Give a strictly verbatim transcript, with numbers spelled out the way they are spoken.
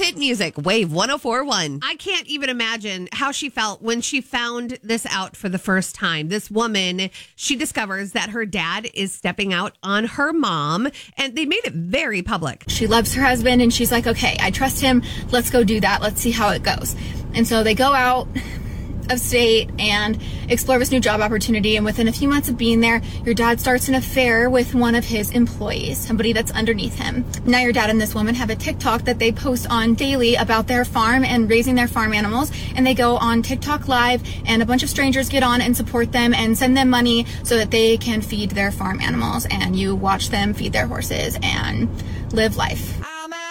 hit music, Wave one oh four point one. I can't even imagine how she felt when she found this out for the first time. This woman, she discovers that her dad is stepping out on her mom, and they made it very public. She loves her husband, and she's like, okay, I trust him. Let's go do that. Let's see how it goes. And so they go out of state and explore this new job opportunity, and within a few months of being there, your dad starts an affair with one of his employees, somebody that's underneath him. Now your dad and this woman have a TikTok that they post on daily about their farm and raising their farm animals, and they go on TikTok live, and a bunch of strangers get on and support them and send them money so that they can feed their farm animals, and you watch them feed their horses and live life.